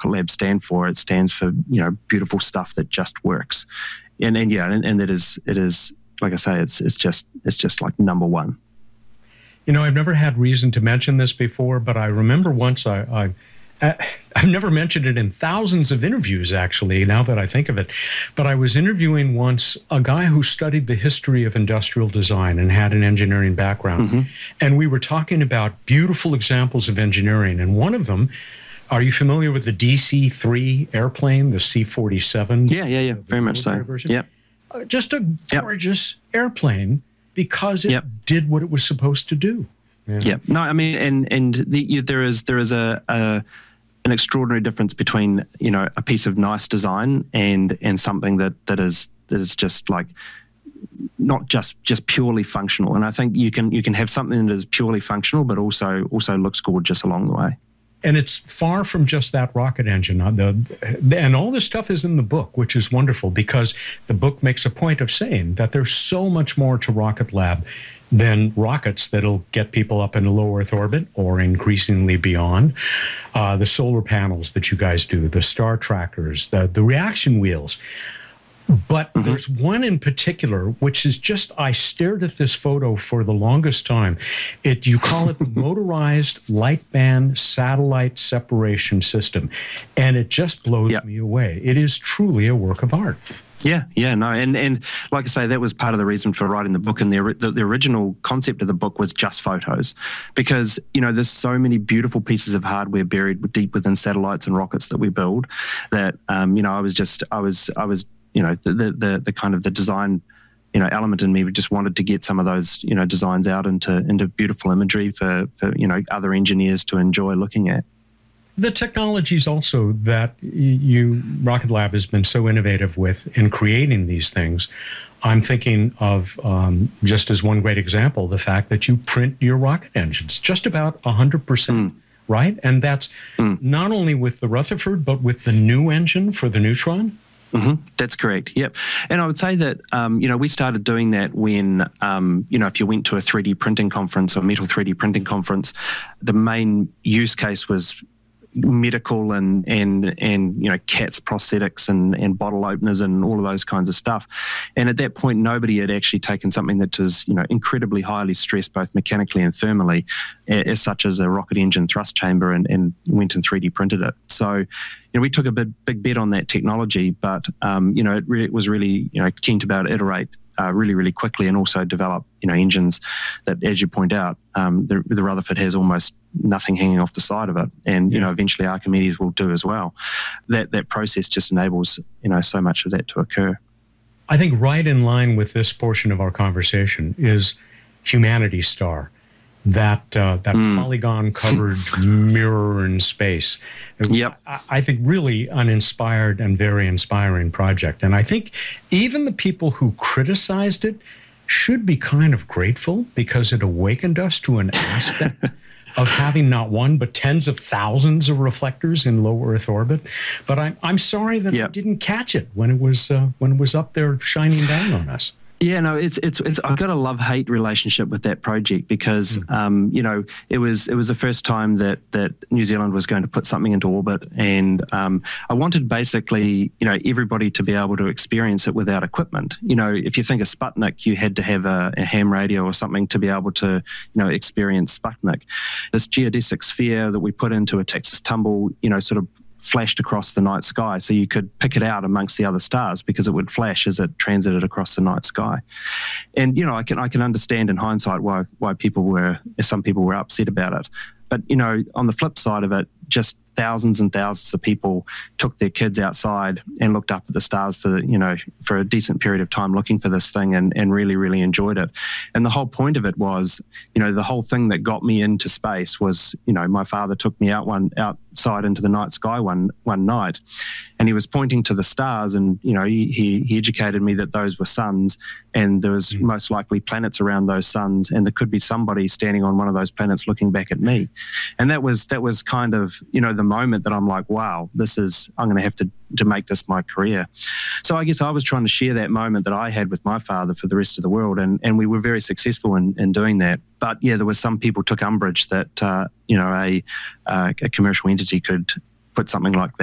Rocket Lab stand for? It stands for, beautiful stuff that just works. And it is, like I say, it's just like number one. I've never had reason to mention this before, but I remember once I've never mentioned it in thousands of interviews, actually, now that I think of it. But I was interviewing once a guy who studied the history of industrial design and had an engineering background. Mm-hmm. And we were talking about beautiful examples of engineering. And one of them, are you familiar with the DC-3 airplane, the C-47? Yeah. Very much so. Yep. Just a gorgeous airplane because it did what it was supposed to do. Yeah. No, I mean, there is an extraordinary difference between a piece of nice design and something that is just like not just purely functional. And I think you can have something that is purely functional but also looks gorgeous along the way. And it's far from just that rocket engine. And all this stuff is in the book, which is wonderful because the book makes a point of saying that there's so much more to Rocket Lab than rockets that'll get people up in a low Earth orbit or increasingly beyond. The solar panels that you guys do, the star trackers, the reaction wheels. But there's one in particular, which is just, I stared at this photo for the longest time. You call it the Motorized Lightband Satellite Separation System. And it just blows me away. It is truly a work of art. Yeah, no, and like I say, that was part of the reason for writing the book. And the original concept of the book was just photos, because there's so many beautiful pieces of hardware buried deep within satellites and rockets that we build that I was the kind of the design element in me just wanted to get some of those designs out into beautiful imagery for other engineers to enjoy looking at. The technologies also that Rocket Lab has been so innovative with in creating these things. I'm thinking of, just as one great example, the fact that you print your rocket engines just about 100%, right? And that's not only with the Rutherford, but with the new engine for the Neutron. Mm-hmm. That's correct. Yep. And I would say that, we started doing that when, if you went to a 3D printing conference or metal 3D printing conference, the main use case was medical and CATS prosthetics and bottle openers and all of those kinds of stuff. And at that point, nobody had actually taken something that is, incredibly highly stressed, both mechanically and thermally, as such as a rocket engine thrust chamber and went and 3D printed it. So, we took a big bet on that technology, but, it was really, keen to be able to iterate really, really quickly and also develop, engines that, as you point out, the Rutherford has almost nothing hanging off the side of it. And, eventually Archimedes will do as well. That process just enables, so much of that to occur. I think right in line with this portion of our conversation is Humanity Star. That polygon-covered mirror in space. Yep. I think really an inspired and very inspiring project. And I think even the people who criticized it should be kind of grateful because it awakened us to an aspect of having not one but tens of thousands of reflectors in low Earth orbit. But I'm sorry that I didn't catch it when it was up there shining down on us. Yeah, no, it's I've got a love-hate relationship with that project because it was the first time that New Zealand was going to put something into orbit, and I wanted basically everybody to be able to experience it without equipment. If you think of Sputnik, you had to have a ham radio or something to be able to experience Sputnik. This geodesic sphere that we put into a Texas tumble, sort of flashed across the night sky, so you could pick it out amongst the other stars because it would flash as it transited across the night sky. And I can understand in hindsight why some people were upset about it. But on the flip side of it, just thousands and thousands of people took their kids outside and looked up at the stars for a decent period of time looking for this thing and really, really enjoyed it. And the whole point of it was, the whole thing that got me into space was, my father took me outside into the night sky one night, and he was pointing to the stars, and he educated me that those were suns, and there was most likely planets around those suns, and there could be somebody standing on one of those planets looking back at me. And that was kind of the moment that I'm like, wow, I'm going to have to make this my career. So I guess I was trying to share that moment that I had with my father for the rest of the world, and we were very successful in doing that. But yeah, there was some people took umbrage that a commercial entity could put something like that